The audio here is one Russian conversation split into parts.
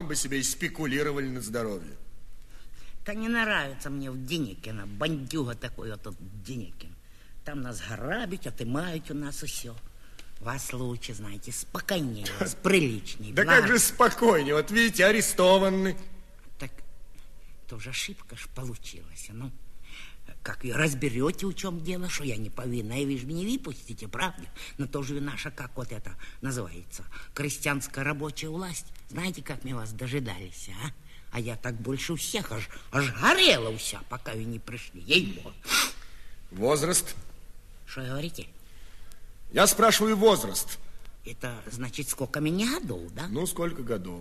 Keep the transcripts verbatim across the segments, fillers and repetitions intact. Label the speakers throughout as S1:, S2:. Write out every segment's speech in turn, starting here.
S1: бы себе и спекулировали на здоровье.
S2: Да не нравится мне в Деникино, бандюга такой вот этот Деникин. Там нас грабят, отымают у нас и все. Вас лучше, знаете, спокойнее, вас приличнее.
S1: Да как же спокойнее, вот видите, арестованы.
S2: Так, это уже ошибка ж получилась, ну. Как ее разберете, в чем дело, что я не повинна, и вы же меня не выпустите, правда? Но тоже наша, как вот это называется, крестьянская рабочая власть. Знаете, как мы вас дожидались, а? А я так больше всех, аж, аж горела вся, пока вы не пришли, ей-богу.
S1: Возраст?
S2: Что говорите?
S1: Я спрашиваю возраст.
S2: Это значит, сколько мне годов, да?
S1: Ну, сколько годов?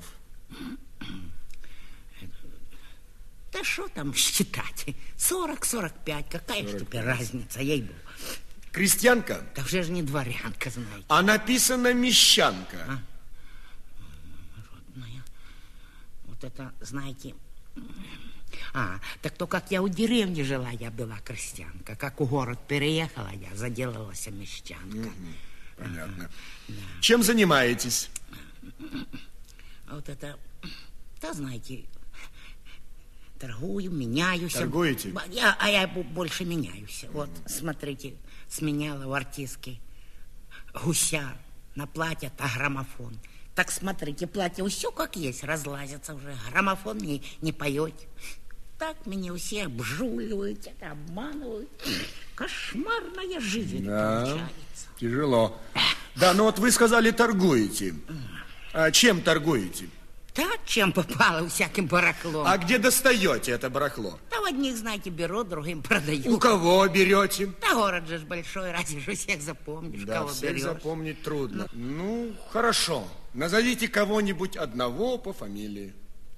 S2: Да что там считать? сорок-сорок пять, какая же теперь разница, ей-богу.
S1: Крестьянка?
S2: Да уже же не дворянка, знаете.
S1: А написано мещанка.
S2: А? Родная. Вот это, знаете... А, так то, как я у деревни жила, я была крестьянка. Как у город переехала, я заделалась мещанка.
S1: Угу, понятно.
S2: Да.
S1: Чем занимаетесь?
S2: Вот это, да, знаете, торгую, меняюсь.
S1: Торгуете?
S2: Я, а я больше меняюсь. Вот, смотрите, сменяла в артистке гуся на платье, а граммофон. Так смотрите, платье все как есть, разлазится уже. Граммофон не, не поет. Так меня все обжуливают, это обманывают. Кошмарная жизнь,
S1: да,
S2: получается.
S1: Тяжело. Да, ну вот вы сказали, торгуете. А чем торгуете?
S2: Так, чем попало, всяким барахлом.
S1: А где достаете это барахло?
S2: Да, в одних, знаете, беру, другим продаю.
S1: У кого берете?
S2: Да, город же большой, разве же всех запомнишь,
S1: да,
S2: кого
S1: всех
S2: берешь.
S1: запомнить трудно. Ну, хорошо. Назовите кого-нибудь одного по фамилии.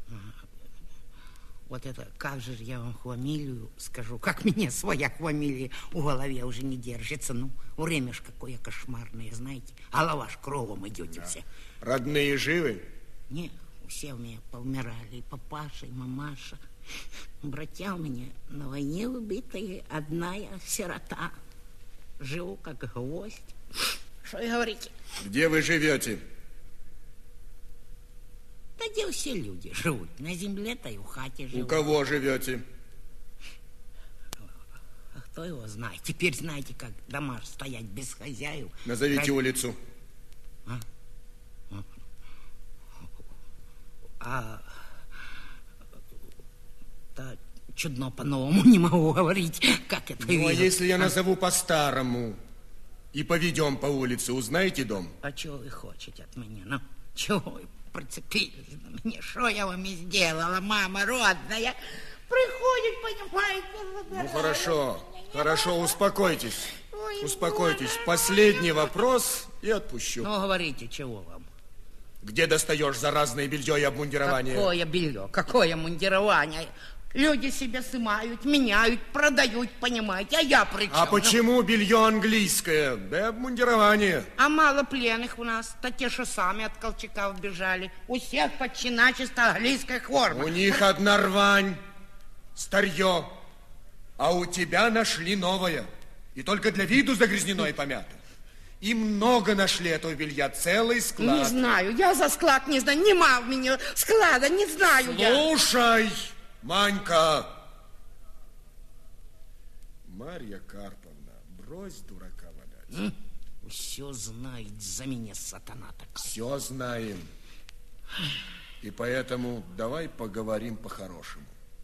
S2: Вот это, как же я вам фамилию скажу, как мне своя фамилия в голове уже не держится. Ну, время ж какое кошмарное, знаете. Голова ж кровом идете, да. Все.
S1: Родные живы?
S2: Не, все у меня повмирали. И папаша, и мамаша. Братья у меня на войне убитые, одна я сирота. Живу как гвоздь. Что вы говорите?
S1: Где вы живете?
S2: Да где все люди живут? На земле-то и в хате живут.
S1: У кого живете?
S2: А кто его знает? Теперь знаете, как дома стоять без хозяев.
S1: Назовите Хозя... улицу.
S2: А? А... Да, чудно по-новому не могу говорить. Как это?
S1: Ну,
S2: видно?
S1: а если я
S2: а?
S1: назову по-старому и поведем по улице, узнаете дом?
S2: А чего вы хотите от меня? Ну, чего вы прицепились на меня? Что я вам и сделала, мама родная? Приходит, понимаете?
S1: Ну, хорошо, хорошо, успокойтесь. Успокойтесь. Последний вопрос и отпущу.
S2: Ну, говорите, чего вам?
S1: Где достаешь заразное белье и обмундирование?
S2: Какое белье? Какое мундирование? Люди себе сымают, меняют, продают, понимаете, а я при чем?
S1: А почему белье английское? Да обмундирование.
S2: А мало пленных у нас, то те, что сами от Колчака убежали. У всех почти начисто английская форма.
S1: У них одна рвань, старье, а у тебя нашли новое. И только для виду загрязнено и помято. И много нашли этого белья, целый склад.
S2: Не знаю, я за склад не знаю, нема у меня склада, не знаю я.
S1: Слушай, Манька. Марья Карповна, брось дурака валять.
S2: Все знает за меня сатана так.
S1: Все знаем. И поэтому давай поговорим по-хорошему.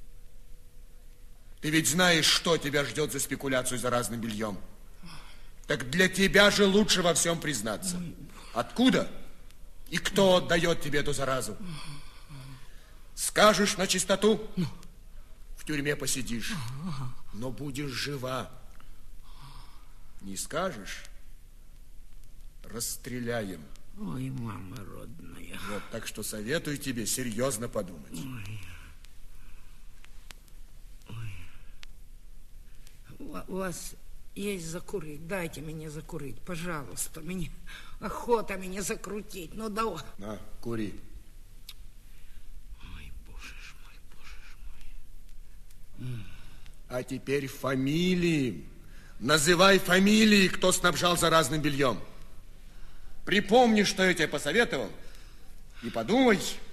S1: Ты ведь знаешь, что тебя ждет за спекуляцию за разным бельем. Так для тебя же лучше во всем признаться. Откуда и кто дает тебе эту заразу? Скажешь на чистоту, в тюрьме посидишь, но будешь жива. Не скажешь, расстреляем.
S2: Ой, мама родная.
S1: Вот, так что советую тебе серьезно подумать.
S2: Ой. Ой. У вас есть закурить? Дайте мне закурить, пожалуйста. Мне охота меня закрутить. Ну, давай.
S1: На, кури.
S2: Ой, боже ж мой, боже ж мой.
S1: А теперь фамилии. Называй фамилии, кто снабжал заразным бельем. Припомни, что я тебе посоветовал, и подумай,